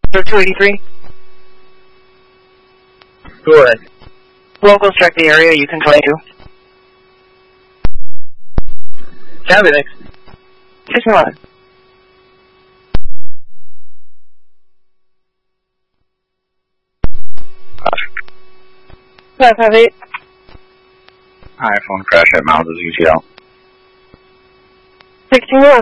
283. Go ahead. Locals check the area. You can 22. Copy, thanks. 611. Hi, 558. Hi, phone crash at Mount UTL. 16-1.